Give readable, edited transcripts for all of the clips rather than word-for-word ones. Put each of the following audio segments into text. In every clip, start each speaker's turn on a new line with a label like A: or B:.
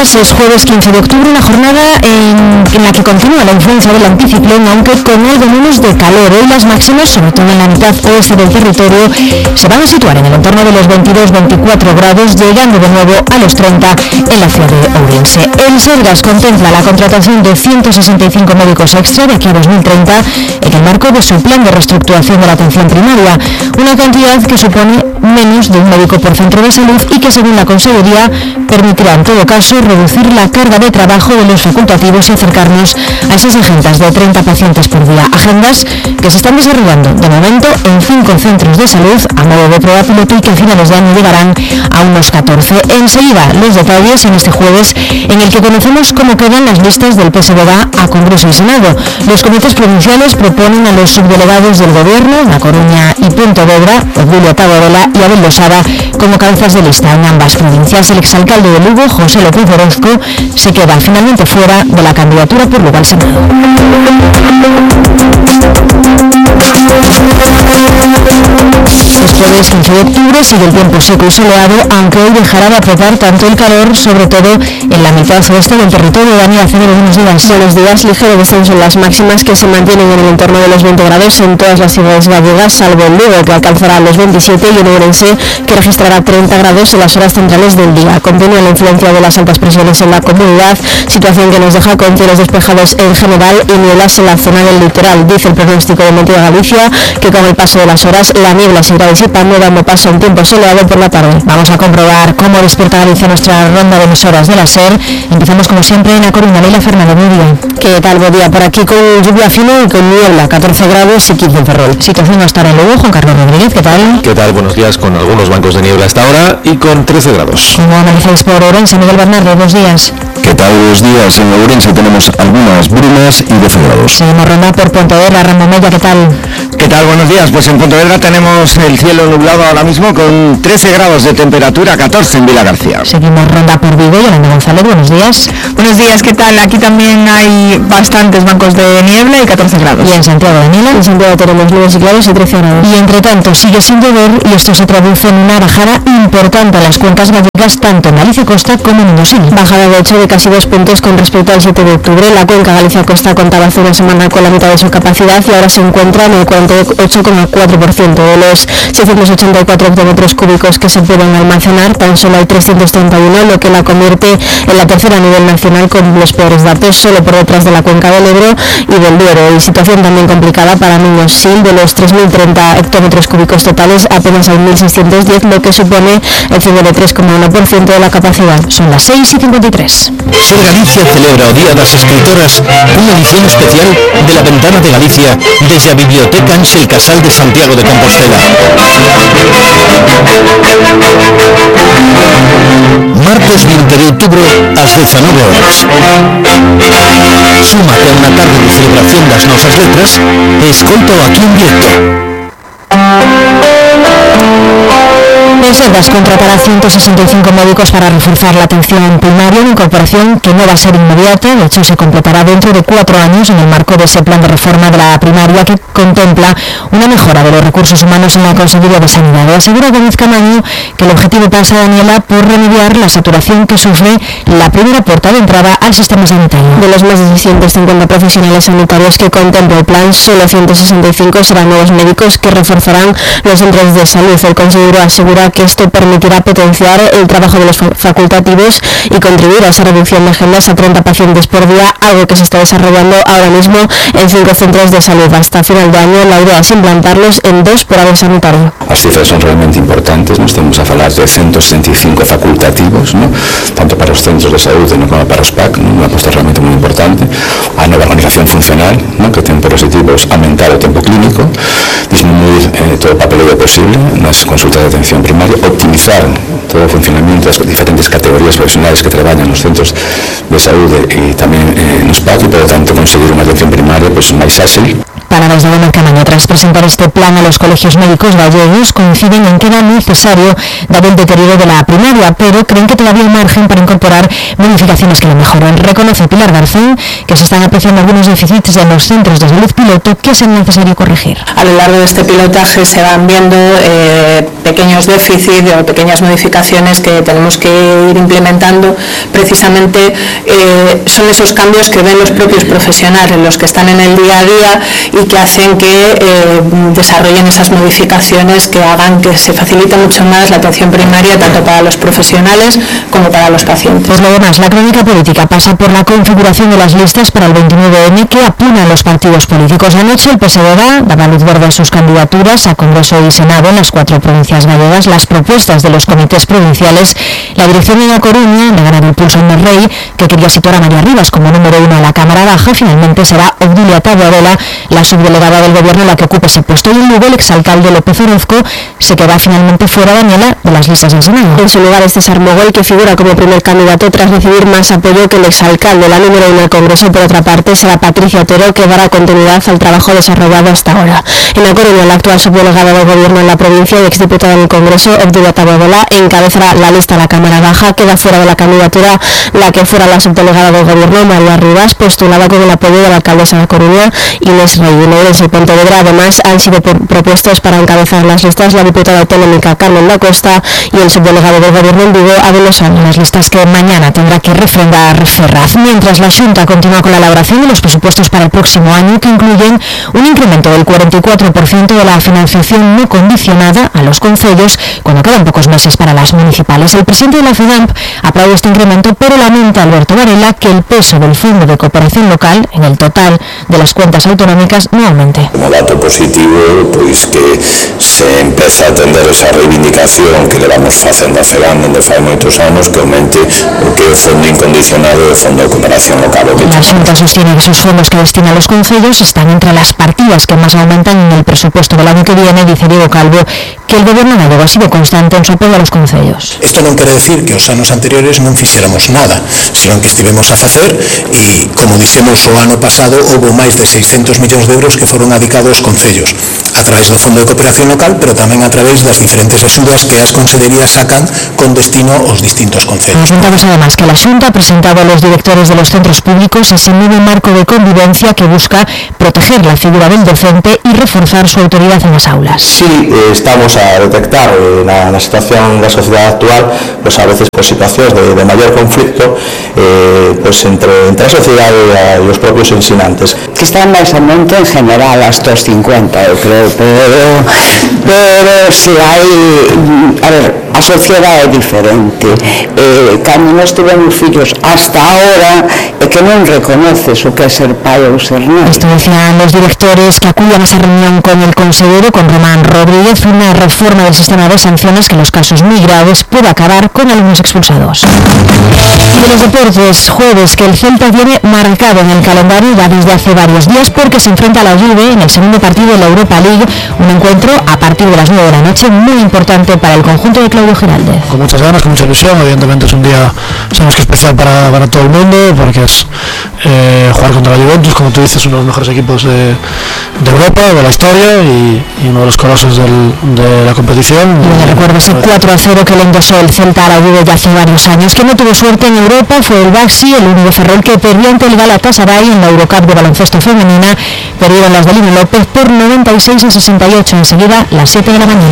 A: días, es jueves 15 de octubre, una jornada en la que continúa la influencia del anticiclón, aunque con algo menos de calor. Hoy las máximas, sobre todo en la mitad oeste del territorio, se van a situar en el entorno de los 22-24 grados, llegando de nuevo a los 30 en la ciudad de Ourense. El Sergas contempla la contratación de 165 médicos extra de aquí a 2030 en el marco de su plan de reestructuración de la atención primaria, una cantidad que supone menos de un médico por centro de salud y que, según la Consellería, permitirá en todo caso reducir la carga de trabajo de los facultativos y acercarnos a esas agendas de 30 pacientes por día. Agendas que se están desarrollando de momento en 5 centros de salud a modo de prueba piloto y que a finales de año llegarán a unos 14. Enseguida los detalles en este jueves en el que conocemos cómo quedan las listas del PSDG a Congreso y Senado. Los comités provinciales proponen a los subdelegados del Gobierno, La Coruña y Pontevedra, Obdulio Taborela y Abel Losada, como cabezas de lista en ambas provincias. El exalcalde de Lugo, José López Orozco, se queda finalmente fuera de la candidatura por Lugo al Senado. Es jueves 15 de octubre, sigue el tiempo seco y soleado, aunque hoy dejará de apretar tanto el calor, sobre todo en la mitad oeste del territorio. Dani Acevedo, buenos días.
B: Buenos días. Ligero descenso en las máximas, que se mantienen en el entorno de los 20 grados en todas las ciudades gallegas, salvo en Lugo, que alcanzará los 27, y en Ourense, que registrará 30 grados en las horas centrales del día. Continúa la influencia de las altas presiones en la comunidad, situación que nos deja con cielos despejados en general y nieblas en la zona del litoral. Dice el pronóstico de Meteo Galicia que con el paso de las horas la niebla se irá disipando, dando paso a un tiempo soleado por la tarde.
A: Vamos a comprobar cómo despierta Galicia nuestra ronda de emisoras de la SER. Empezamos como siempre en La Coruña. Leila Fernández, buen día.
B: ¿Qué tal? Buen día. Por aquí con lluvia fina y con niebla, 14 grados y 15 en Ferrol.
A: Situación hasta ahora en Lugo. Juan Carlos Rodríguez, ¿qué tal?
C: ¿Qué tal? Buenos días, con algunos bancos de niebla hasta ahora y con 13 grados.
A: ¿Cómo analizáis por Ourense? Miguel Bernardo, buenos días.
D: ¿Qué tal? Buenos días. En Ourense tenemos algunas brumas y 12 grados.
A: Seguimos ronda por Pontevedra. Ramón Mella, ¿qué tal?
E: ¿Qué tal? Buenos días. Pues en Pontevedra tenemos el cielo nublado ahora mismo con 13 grados de temperatura, 14 en Vila García.
A: Seguimos ronda por Vigo. Yolanda González, buenos días.
F: Buenos días, ¿qué tal? Aquí también hay bastantes bancos de niebla y 14 grados.
A: Y en Santiago, Daniela.
B: En Santiago tenemos nubes y claros y 13 grados.
A: Y entre tanto sigue sin llover y esto se traduce en una bajada importante a las cuencas gallegas, tanto en Galicia Costa como en Indusini.
B: Bajada de hecho de casi 2 puntos con respecto al 7 de octubre. La cuenca Galicia Costa contaba hace una semana con la mitad de su capacidad y ahora se encuentra en el 48,4%. De los 684 hectómetros cúbicos que se pueden almacenar, tan solo hay 331, lo que la convierte en la tercera a nivel nacional con los peores datos, solo por detrás de la cuenca del Ebro y del Duero. Y situación también complicada para Miños Sil. De los 3.030 hectómetros cúbicos totales, apenas hay 1.610, lo que supone el cede de 3,1% de la capacidad.
A: Son las 6:53.
G: Ser Galicia celebra o Día das Escritoras unha edición especial de La Ventana de Galicia desde a Biblioteca Ángel Casal de Santiago de Compostela. Martes 20 de outubro ás 19 horas. Súmate a unha tarde de celebración das nosas letras e escolta aquí en directo.
A: El Sergas contratará 165 médicos para reforzar la atención primaria, una incorporación que no va a ser inmediata. De hecho, se completará dentro de 4 años en el marco de ese plan de reforma de la primaria que contempla una mejora de los recursos humanos en la Consellería de Sanidad. Asegura Gómez Camaño que el objetivo pasa, Daniela, por remediar la saturación que sufre la primera puerta de entrada al sistema sanitario.
B: De los más de 650 profesionales sanitarios que contempla el plan, solo 165 serán nuevos médicos que reforzarán los centros de salud. El consejero asegura que esto permitirá potenciar el trabajo de los facultativos y contribuir a esa reducción de agendas a 30 pacientes por día, algo que se está desarrollando ahora mismo en 5 centros de salud. Hasta final de año la idea es implantarlos en 2 por área sanitaria.
D: As cifras son realmente importantes, nos estamos a falar de 165 facultativos, ¿no? Tanto para os centros de saúde como para os PAC, ¿no? Unha aposta realmente moi importante. A nova organización funcional, ¿no? Que ten por objetivos aumentar o tempo clínico, disminuir todo o papeleo posible nas consultas de atención primaria, optimizar todo o funcionamento das diferentes categorías profesionales que traballan nos centros de saúde e tamén nos PAC, e, por lo tanto, conseguir unha atención primaria máis áxil.
A: paradas de Buen Camaño. Tras presentar este plan a los colegios médicos gallegos, coinciden en que era necesario dar el deterioro de la primaria, pero creen que todavía hay margen para incorporar modificaciones que lo mejoran. Reconoce Pilar Garzón que se están apreciando algunos déficits en los centros de salud piloto que será necesario corregir.
H: A lo largo de este pilotaje se van viendo pequeños déficits o pequeñas modificaciones que tenemos que ir implementando. Precisamente son esos cambios que ven los propios profesionales, los que están en el día a día y que hacen que desarrollen esas modificaciones que hagan que se facilite mucho más la atención primaria tanto para los profesionales como para los pacientes.
A: Pues lo demás, la crónica política pasa por la configuración de las listas para el 29M que apunan los partidos políticos. Anoche el PSDG daba luz verde a sus candidaturas a Congreso y Senado en las 4 provincias gallegas. Las propuestas de los comités provinciales, la dirección de La Coruña, de ganar el pulso en el Rey, que quería situar a María Rivas como número 1 en la Cámara Baja, finalmente será Obdulia Taboadela, la subdelegada del Gobierno, la que ocupe ese puesto. Y en Lugo, el exalcalde López Orozco se queda finalmente fuera, Daniela, de las listas del Senado.
B: En su lugar es César Mogol, que figura como primer candidato tras recibir más apoyo que el exalcalde, la número 1 del Congreso. Por otra parte, será Patricia Otero, que dará continuidad al trabajo desarrollado hasta ahora. En La Coruña, la actual subdelegada del Gobierno en la provincia y exdiputada en el Congreso, Obdulia Taboadela, encabezará la lista a la Cámara Baja. Queda fuera de la candidatura la que fuera la subdelegada del Gobierno, María Rivas, postulada con el apoyo de la alcaldesa de La Coruña, Inés Reyes. En Pontevedra, además, han sido propuestos para encabezar las listas la diputada autonómica Carmen da Costa y el subdelegado del Gobierno en Vigo, Abel Osano.
A: Las listas que mañana tendrá que refrendar Ferraz. Mientras la Xunta continúa con la elaboración de los presupuestos para el próximo año, que incluyen un incremento del 44% de la financiación no condicionada a los concellos cuando quedan pocos meses para las municipales. El presidente de la FEDAMP aplaude este incremento, pero lamenta, Alberto Varela, que el peso del Fondo de Cooperación Local en el total de las cuentas autonómicas no aumente.
I: Como dato positivo, pois que se empeza a atender esa reivindicación que le vamos facendo a FEDAMP dende fai moitos anos, que aumente o que é o fondo incondicionado do Fondo de Cooperación Local.
A: La Xunta sostiene que esos fondos que destina a los concellos están entre las partidas que más aumentan en el presupuesto del año que viene. Dice Diego Calvo que el Gobierno gallego ha sido constante en su apoyo a los concellos.
J: Isto non quere decir que os anos anteriores non fixéramos nada, senón que estivemos a facer e, como dixemos o ano pasado, houve máis de 600 millóns de euros que foron adicados aos concellos a través do Fondo de Cooperación Local, pero tamén a través das diferentes axudas que as consellerías sacan con destino aos distintos concellos.
A: Nos contamos además que la Xunta ha presentado a los directores de los centros públicos ese nuevo marco de convivencia que busca proteger la figura del docente y reforzar su autoridad en las aulas.
K: Sí, estamos a detectar na situación da sociedade actual, pues a veces pues, situacións de maior conflicto pues entre a sociedade e os propios ensinantes.
L: Que están máis aumento en general hasta os 50, eu creo, pero se hai, a ver, a sociedade é diferente. Cando nós tivemos fillos hasta ahora é que non reconoces o que é ser pai ou ser nai.
A: Esto decían los directores que acuden a esa reunión con el consejero, con Román Rodríguez, una reforma del sistema de sanciones que en los casos muy graves puede acabar con alumnos expulsados. Y de los deportes, jueves, que el Celta tiene marcado en el calendario ya desde hace varios días porque se enfrenta a la Juve en el segundo partido de la Europa League, un encuentro a partir de las 9 de la noche muy importante para el conjunto de Claudio Giraldez.
M: Con muchas ganas, con mucha ilusión, evidentemente es un día, sabemos que especial para todo el mundo, porque es jugar contra la Juventus, como tú dices, uno de los mejores equipos de Europa, de la historia y uno de los colosos de la competición.
A: Y recuerdo ese 4-0 que le endosó el Celta a la Juve ya hace varios años. Quien no tuvo suerte en Europa fue el Baxi, el único Ferrol que perdió ante el Galatasaray en la Eurocup de baloncesto femenina. Perdieron las de Lino López por 96-68, enseguida las 7 de la mañana.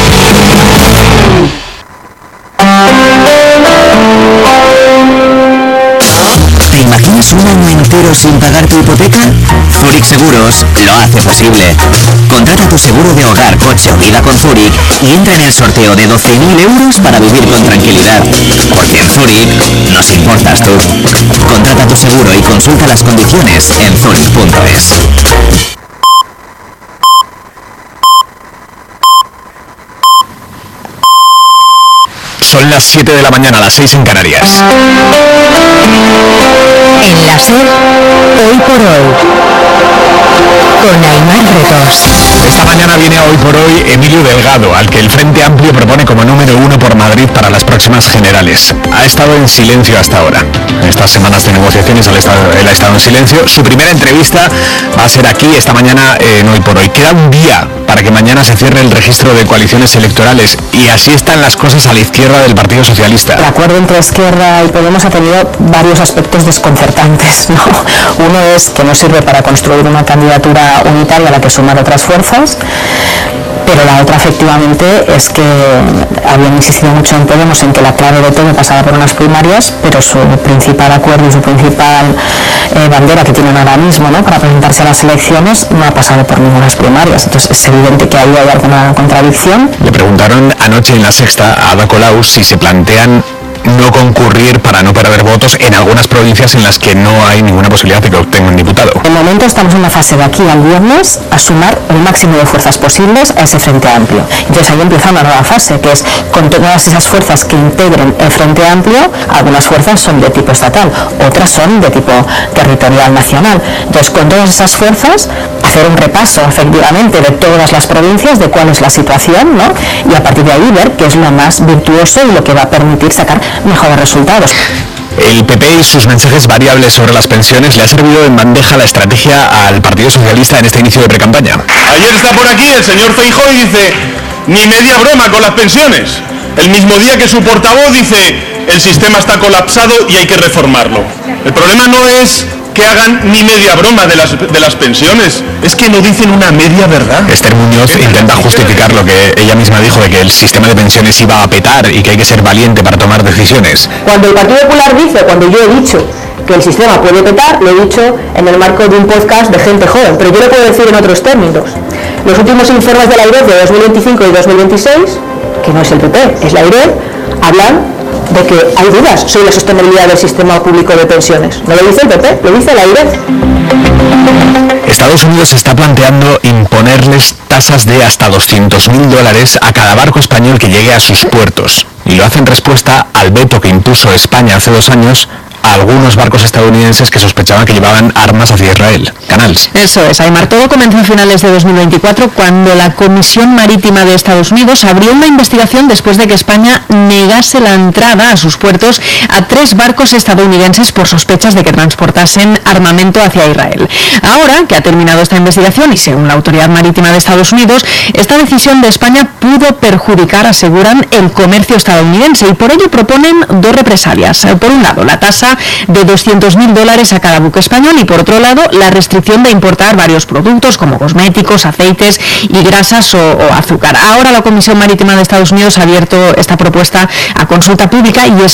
N: ¿Te imaginas un año entero sin pagar tu hipoteca? Zurich Seguros lo hace posible. Contrata tu seguro de hogar, coche o vida con Zurich y entra en el sorteo de 12.000 euros para vivir con tranquilidad. Porque en Zurich nos importas tú. Contrata tu seguro y consulta las condiciones en zurich.es.
C: Son las 7 de la mañana, las 6 en Canarias.
A: En la SER, hoy por hoy, con Aymar Retos.
O: Esta mañana viene a Hoy por Hoy Emilio Delgado, al que el Frente Amplio propone como número 1 por Madrid para las próximas generales. Ha estado en silencio hasta ahora. En estas semanas de negociaciones él ha estado en silencio. Su primera entrevista va a ser aquí esta mañana en Hoy por Hoy. Queda un día para que mañana se cierre el registro de coaliciones electorales y así están las cosas a la izquierda del Partido Socialista.
H: El acuerdo entre Esquerra y Podemos ha tenido varios aspectos desconcertantes, ¿no? Uno es que no sirve para construir una candidatura unitaria a la que sumar otras fuerzas, pero la otra efectivamente es que habían insistido mucho en Podemos en que la clave de todo pasaba por unas primarias, pero su principal acuerdo y su principal bandera que tienen ahora mismo, ¿no?, para presentarse a las elecciones no ha pasado por ninguna primarias. Entonces es evidente que ahí hay alguna contradicción.
O: Le preguntaron anoche en La Sexta a Ada Colau si se plantean no concurrir para no perder votos en algunas provincias en las que no hay ninguna posibilidad de que obtenga un diputado.
H: De momento estamos en una fase de aquí al viernes a sumar el máximo de fuerzas posibles a ese Frente Amplio. Entonces ahí empieza una nueva fase, que es con todas esas fuerzas que integren el Frente Amplio. Algunas fuerzas son de tipo estatal, otras son de tipo territorial nacional. Entonces con todas esas fuerzas hacer un repaso efectivamente de todas las provincias, de cuál es la situación, ¿no?, y a partir de ahí ver qué es lo más virtuoso y lo que va a permitir sacar mejores resultados.
O: El PP y sus mensajes variables sobre las pensiones le ha servido en bandeja la estrategia al Partido Socialista en este inicio de precampaña.
P: Ayer está por aquí el señor Feijóo y dice, ni media broma con las pensiones. El mismo día que su portavoz dice, el sistema está colapsado y hay que reformarlo. El problema no es que hagan ni media broma de las pensiones, es que no dicen una media verdad.
O: Esther Muñoz intenta justificar lo que ella misma dijo de que el sistema de pensiones iba a petar y que hay que ser valiente para tomar decisiones.
H: Cuando el Partido Popular dice, cuando yo he dicho que el sistema puede petar, lo he dicho en el marco de un podcast de gente joven, pero yo lo puedo decir en otros términos. Los últimos informes de la IREF de 2025 y 2026, que no es el PP, es la IREF, hablan de que hay dudas sobre la sostenibilidad del sistema público de pensiones. No lo dice el PP, lo dice la IREF.
O: Estados Unidos está planteando imponerles tasas de hasta $200.000 a cada barco español que llegue a sus puertos. Y lo hace en respuesta al veto que impuso España hace 2 años a algunos barcos estadounidenses que sospechaban que llevaban armas hacia Israel. Canals.
A: Eso es, Aymar. Todo comenzó a finales de 2024 cuando la Comisión Marítima de Estados Unidos abrió una investigación después de que España negase la entrada a sus puertos a 3 barcos estadounidenses por sospechas de que transportasen armamento hacia Israel. Ahora que ha terminado esta investigación y según la Autoridad Marítima de Estados Unidos, esta decisión de España pudo perjudicar, aseguran, el comercio estadounidense y por ello proponen 2 represalias. Por un lado, la tasa de $200.000 a cada buque español y por otro lado la restricción de importar varios productos como cosméticos, aceites y grasas o azúcar. Ahora la Comisión Marítima de Estados Unidos ha abierto esta propuesta a consulta pública y